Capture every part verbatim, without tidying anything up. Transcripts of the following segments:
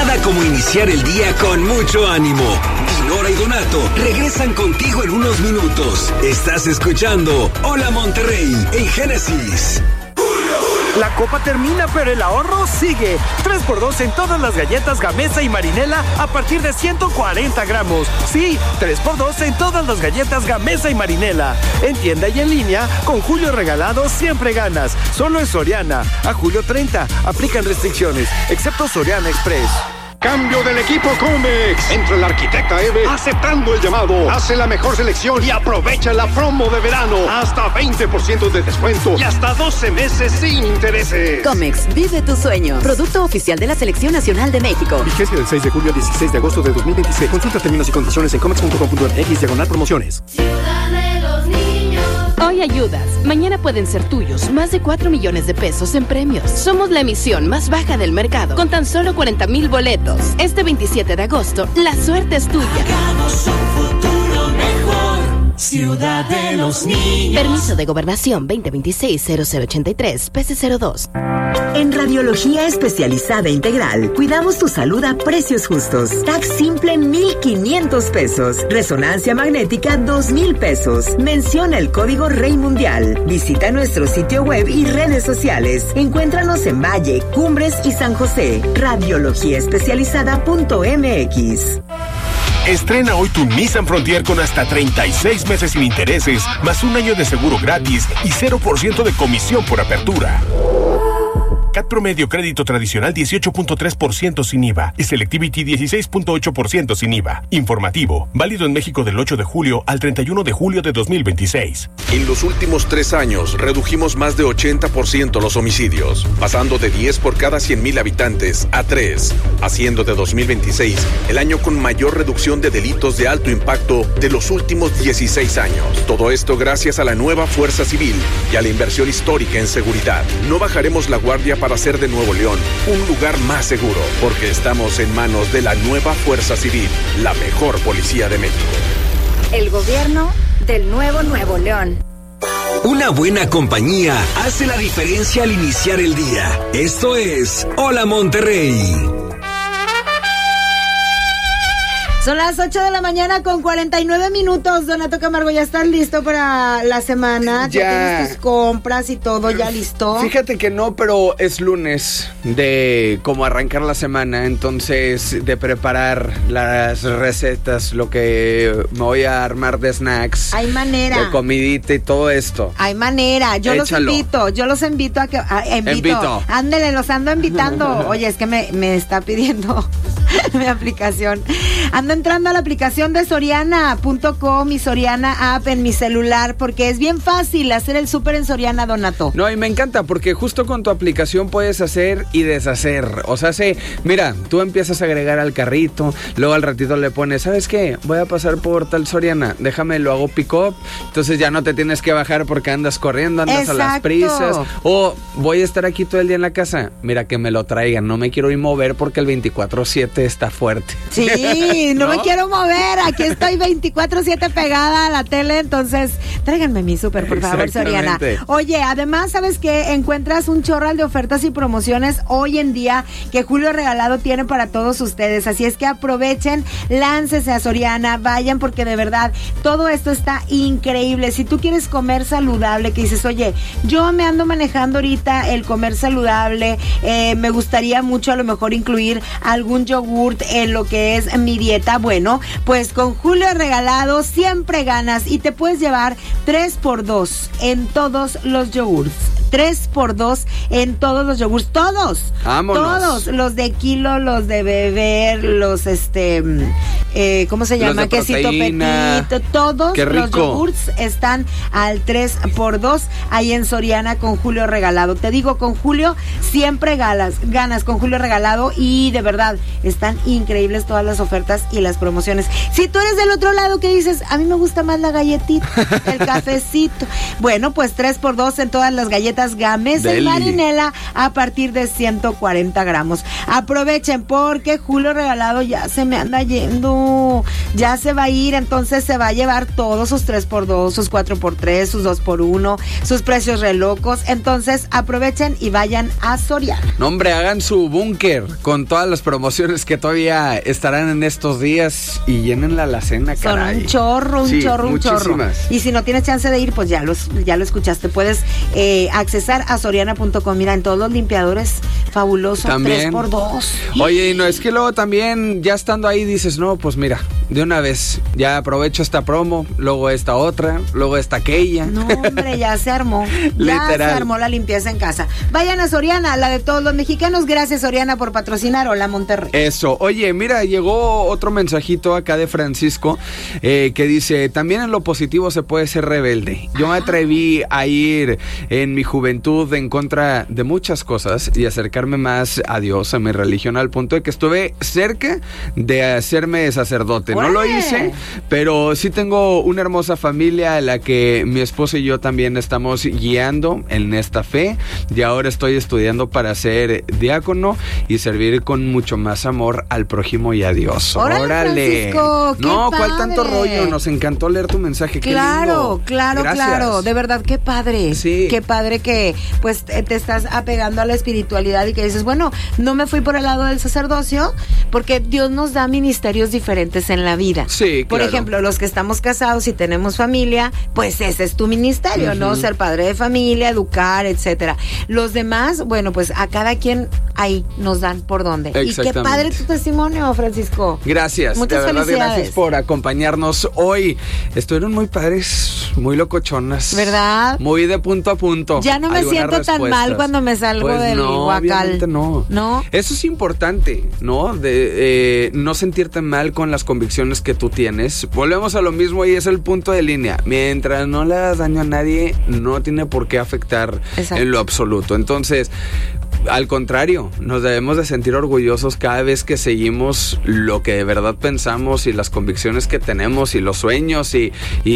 Nada como iniciar el día con mucho ánimo. Y Nora y Donato regresan contigo en unos minutos. Estás escuchando Hola Monterrey en Génesis. La copa termina, pero el ahorro sigue. tres por dos en todas las galletas Gamesa y Marinela a partir de ciento cuarenta gramos. Sí, tres por dos en todas las galletas Gamesa y Marinela. En tienda y en línea, con Julio Regalado siempre ganas. Solo en Soriana. A julio treinta. Aplican restricciones, excepto Soriana Express. Cambio del equipo Comex. Entra el arquitecta Eve aceptando el llamado. Hace la mejor selección y aprovecha la promo de verano. Hasta veinte por ciento de descuento y hasta doce meses sin intereses. Comex, vive tu sueño. Producto oficial de la Selección Nacional de México. Vigencia del seis de julio al dieciséis de agosto de dos mil veintiséis. Consulta términos y condiciones en comex punto com punto m x diagonal promociones. Ciudad de los niños. Hoy ayudas. Mañana pueden ser tuyos más de cuatro millones de pesos en premios. Somos la emisión más baja del mercado con tan solo cuarenta mil boletos. Este veintisiete de agosto, la suerte es tuya. Hagamos un futuro mejor. Ciudad de los niños. Permiso de Gobernación veinte veintiséis cero cero ochenta y tres P C cero dos. En Radiología Especializada Integral, cuidamos tu salud a precios justos. T A C simple, mil quinientos pesos. Resonancia magnética, dos mil pesos. Menciona el código Rey Mundial. Visita nuestro sitio web y redes sociales. Encuéntranos en Valle, Cumbres y San José. radiología especializada punto m x. Estrena hoy tu Nissan Frontier con hasta treinta y seis meses sin intereses, más un año de seguro gratis y cero por ciento de comisión por apertura. C A T promedio crédito tradicional dieciocho punto tres por ciento sin I V A y Selectivity dieciséis punto ocho por ciento sin I V A. Informativo, válido en México del ocho de julio al treinta y uno de julio de dos mil veintiséis. En los últimos tres años redujimos más de ochenta por ciento los homicidios, pasando de diez por cada cien mil habitantes a tres, haciendo de dos mil veintiséis el año con mayor reducción de delitos de alto impacto de los últimos dieciséis años. Todo esto gracias a la nueva Fuerza Civil y a la inversión histórica en seguridad. No bajaremos la guardia para hacer de Nuevo León un lugar más seguro, porque estamos en manos de la nueva Fuerza Civil, la mejor policía de México. El gobierno del nuevo Nuevo León. Una buena compañía hace la diferencia al iniciar el día. Esto es Hola Monterrey. Son las ocho de la mañana con cuarenta y nueve minutos. Donato Camargo, ¿ya estás listo para la semana? ¿Ya, ¿Ya tienes tus compras y todo ya listo? Fíjate que no, pero es lunes de cómo arrancar la semana, entonces de preparar las recetas, lo que me voy a armar de snacks. Hay manera. De comidita y todo esto. Hay manera. Yo Échalo. los invito, yo los invito a que... A, invito. invito. Ándele, los ando invitando. Oye, es que me, me está pidiendo mi aplicación. Ando entrando a la aplicación de Soriana punto com y Soriana App en mi celular porque es bien fácil hacer el súper en Soriana, Donato. No, y me encanta porque justo con tu aplicación puedes hacer y deshacer. O sea, se, mira, tú empiezas a agregar al carrito, luego al ratito le pones, ¿sabes qué? Voy a pasar por tal Soriana, déjame, lo hago pick up, entonces ya no te tienes que bajar porque andas corriendo, andas Exacto. a las prisas. O voy a estar aquí todo el día en la casa, mira que me lo traigan, no me quiero ir mover porque el veinticuatro siete está fuerte. Sí, no, ¿no? me quiero mover, aquí estoy veinticuatro siete pegada a la tele, entonces tráiganme mi súper, por favor, Soriana. Oye, además, ¿sabes qué? Encuentras un chorral de ofertas y promociones hoy en día que Julio Regalado tiene para todos ustedes, así es que aprovechen, láncese a Soriana, vayan porque de verdad todo esto está increíble. Si tú quieres comer saludable, que dices, oye, yo me ando manejando ahorita el comer saludable, eh, me gustaría mucho a lo mejor incluir algún yogurt en lo que es mi dieta. Bueno, pues con Julio Regalado siempre ganas y te puedes llevar tres por dos en todos los yogurts. tres por dos en todos los yogurts, todos. Vámonos. Todos, los de kilo, los de beber, los este, eh, ¿cómo se llama? Quesito Petito, todos los yogurts están al tres por dos ahí en Soriana con Julio Regalado. Te digo, con Julio siempre ganas, ganas con Julio Regalado y de verdad están increíbles todas las ofertas y las promociones. Si tú eres del otro lado que dices, a mí me gusta más la galletita, el cafecito. Bueno, pues tres por dos en todas las galletas Gamesa y Marinela a partir de ciento cuarenta gramos. Aprovechen porque Julio Regalado ya se me anda yendo. ya se va a ir, entonces se va a llevar todos sus tres por dos, sus cuatro por tres, sus dos por uno, sus precios re locos. Entonces aprovechen y vayan a Soriana. No, hombre, hagan su búnker con todas las promociones que todavía estarán en estos días y llenen la alacena, caray. Son un chorro, un sí, chorro, un chorro. Y si no tienes chance de ir, pues ya lo, ya lo escuchaste. Puedes eh, accesar a soriana punto com. Mira, en todos los limpiadores, fabuloso, también tres por dos. Oye, y no, es que luego también, ya estando ahí, dices, no, pues mira, de una vez, ya aprovecho esta promo, luego esta otra, luego esta aquella. No, hombre, ya se armó. Ya Literal. se armó la limpieza en casa. Vayan a Soriana, la de todos los mexicanos. Gracias, Soriana, por patrocinar. Hola, Monterrey. Eso. Oye, mira, llegó otro mensajito acá de Francisco eh, que dice, también en lo positivo se puede ser rebelde. Yo me atreví a ir en mi juventud en contra de muchas cosas y acercarme más a Dios, a mi religión, al punto de que estuve cerca de hacerme sacerdote. No lo hice, pero sí tengo una hermosa familia a la que mi esposa y yo también estamos guiando en esta fe, y ahora estoy estudiando para ser diácono y servir con mucho más amor al prójimo y a Dios. ¡Órale, ¡Órale! Francisco! ¡Qué No, ¿cuál padre! tanto rollo? Nos encantó leer tu mensaje. ¡Qué Claro, lindo! claro, Gracias. claro. De verdad, qué padre. Sí. Qué padre que pues te te estás apegando a la espiritualidad y que dices, bueno, no me fui por el lado del sacerdocio, porque Dios nos da ministerios diferentes en la vida. Sí, Por claro. ejemplo, los que estamos casados y tenemos familia, pues ese es tu ministerio, Ujú. ¿no? Ser padre de familia, educar, etcétera. Los demás, bueno, pues a cada quien ahí nos dan por dónde. Y qué Exactamente. padre tu testimonio, Francisco. Gracias, Muchas de verdad, felicidades. gracias por acompañarnos hoy. Estuvieron muy padres, muy locochonas. ¿Verdad? Muy de punto a punto. Ya no me algunas siento tan respuestas. mal cuando me salgo Pues del no, guacal. obviamente no. ¿No? Eso es importante, ¿no? De eh, no sentirte mal con las convicciones que tú tienes. Volvemos a lo mismo y es el punto de línea. Mientras no le hagas daño a nadie, no tiene por qué afectar Exacto. en lo absoluto. Entonces, al contrario, nos debemos de sentir orgullosos cada vez que seguimos lo que de verdad pensamos y las convicciones que tenemos y los sueños y,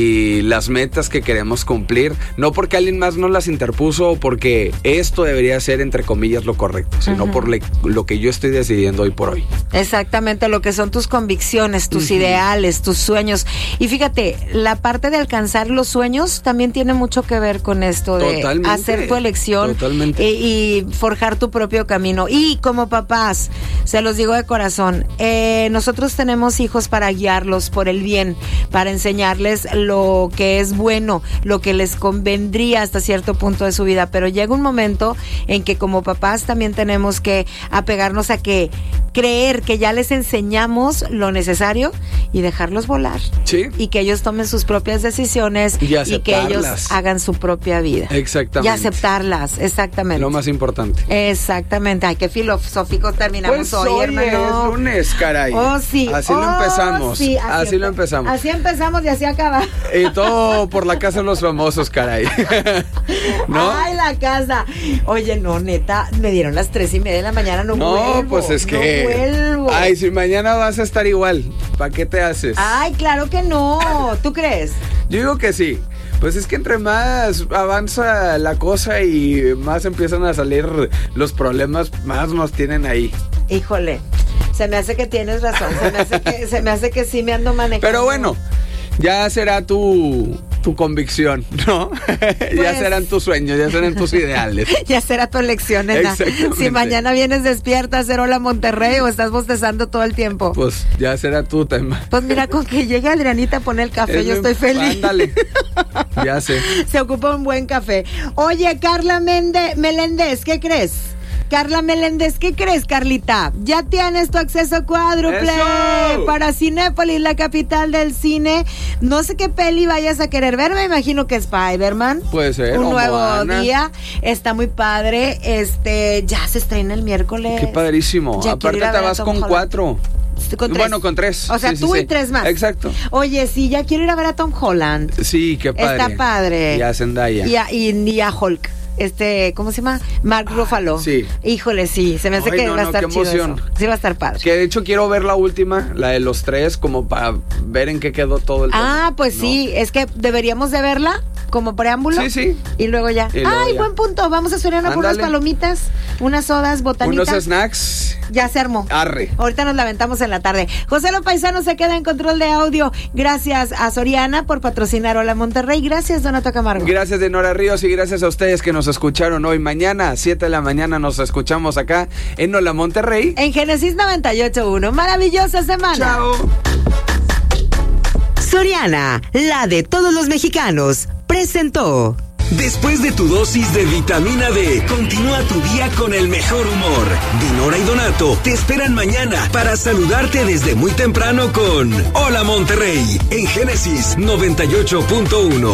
y las metas que queremos cumplir, no porque alguien más nos las interpuso o porque esto debería ser entre comillas lo correcto, sino Ujú. por le- lo que yo estoy decidiendo hoy por hoy. Exactamente, lo que son tus convicciones, tus Ujú. ideales, tus sueños. Y fíjate, la parte de alcanzar los sueños también tiene mucho que ver con esto de Totalmente. hacer tu elección Totalmente. y, y forjar tu propio camino. Y como papás, se los digo de corazón, eh, nosotros tenemos hijos para guiarlos por el bien, para enseñarles lo que es bueno, lo que les convendría hasta cierto punto de su vida, pero llega un momento en que como papás también tenemos que apegarnos a que creer que ya les enseñamos lo necesario y dejarlos volar. Sí. Y que ellos tomen sus propias decisiones Y y, que ellos aceptarlas. hagan su propia vida. Exactamente. Y aceptarlas, exactamente. Lo más importante. Exactamente. Ay, qué filosóficos terminamos Pues hoy, oye, hermano. es lunes, caray. Oh, sí. Así lo Oh, empezamos. sí, así lo empe- empezamos. Así empezamos y así acaba. Y todo por la casa de los famosos, caray. ¿No? Ay, la casa. Oye, no, neta, me dieron las tres y media de la mañana, no, No, vuelvo. pues es que. No vuelvo. Ay, si mañana vas a estar igual, ¿para qué te haces? Ay, claro que no. ¿Tú crees? Yo digo que sí. Pues es que entre más avanza la cosa y más empiezan a salir los problemas, más nos tienen ahí. Híjole, se me hace que tienes razón. Se me hace que, se me hace que sí me ando manejando. Pero bueno, ya será tu, tu convicción, ¿no? ya Pues- serán tus sueños, ya serán tus ideales. Ya será tu elección, nena. Exactamente. Si mañana vienes despierta a hacer hola Monterrey o estás bostezando todo el tiempo. Pues ya será tu tema. Pues mira, con que llegue Adrianita a poner el café, Es yo mi- estoy feliz. Ándale. Ya sé. Se ocupa un buen café. Oye, Carla Mende, Meléndez, ¿qué crees? Carla Meléndez, ¿qué crees, Carlita? Ya tienes tu acceso cuádruple ¡Eso! para Cinépolis, la capital del cine. No sé qué peli vayas a querer ver, me imagino que Spider-Man. Puede ser. Un o nuevo Moana. día, está muy padre. Este, ya se estrena el miércoles. Qué padrísimo. Ya quiero Aparte ir a te ver a vas Tom con Holland. cuatro. Con tres. Bueno, con tres. O sea, Sí, sí, tú sí. y tres más. Exacto. Oye, sí, ya quiero ir a ver a Tom Holland. Sí, qué padre. Está padre. Y a Zendaya. Y a, y, y a Hulk. Este, ¿cómo se llama? Mark Ruffalo. sí. Híjole, sí. Se me hace Ay, que no, va a no, estar qué chido emoción. eso. Sí va a estar padre. Que de hecho quiero ver la última, la de los tres, como para ver en qué quedó todo el Ah, tema, pues ¿no? sí. Es que deberíamos de verla como preámbulo. Sí, sí. Y luego ya. Y luego Ay, ya. buen punto. Vamos a Soriana por unas palomitas, unas sodas, botanitas. Unos snacks. Ya se armó. Arre. Ahorita nos lamentamos en la tarde. José Lo Paisano se queda en control de audio. Gracias a Soriana por patrocinar Hola Monterrey. Gracias, Donato Camargo. Gracias, Dinora Ríos, y gracias a ustedes que nos escucharon hoy. Mañana, siete de la mañana, nos escuchamos acá en Hola Monterrey. En Génesis noventa y ocho punto uno. Maravillosa semana. Chao. Soriana, la de todos los mexicanos, presentó. Después de tu dosis de vitamina D, continúa tu día con el mejor humor. Dinora y Donato te esperan mañana para saludarte desde muy temprano con Hola Monterrey en Génesis noventa y ocho punto uno.